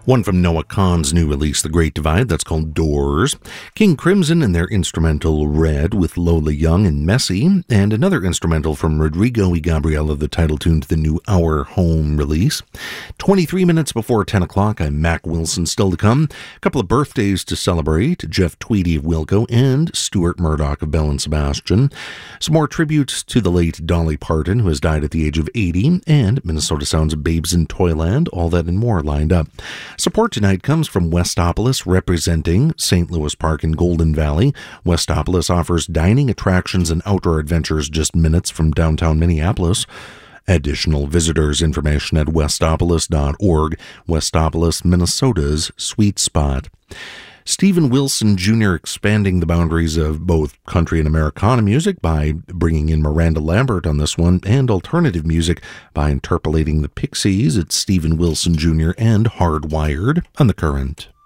One from Noah Kahan's new release, The Great Divide, that's called Doors. King Crimson and their instrumental Red with Lola Young and Messy. And another instrumental from Rodrigo y Gabriela, the title tune to the new Our Home release. 23 minutes before 10 o'clock, I'm Mac Wilson, still to come. A couple of birthdays to celebrate. Jeff Tweedy of Wilco and Stuart Murdoch of Bell and Sebastian. Some more tributes to the late Dolly Parton, who has died at the age of 80. And Minnesota Sounds of Babes in Toyland. All that and more lined up. Support tonight comes from Westopolis, representing St. Louis Park in Golden Valley. Westopolis offers dining, attractions, and outdoor adventures just minutes from downtown Minneapolis. Additional visitors information at westopolis.org. Westopolis, Minnesota's sweet spot. Steven Wilson Jr. expanding the boundaries of both country and Americana music by bringing in Miranda Lambert on this one, and alternative music by interpolating the Pixies. It's Steven Wilson Jr. and Hardwired on The Current.